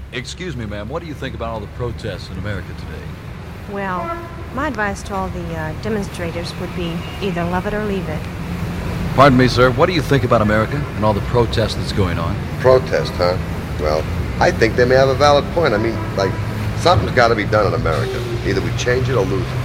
Excuse me, ma'am. What do you think about all the protests in America today? Well, my advice to all the demonstrators would be either love it or leave it. Pardon me, sir. What do you think about America and all the protests that's going on? Protest, huh? Well, I think they may have a valid point. I mean, like, something's got to be done in America. Either we change it or lose it.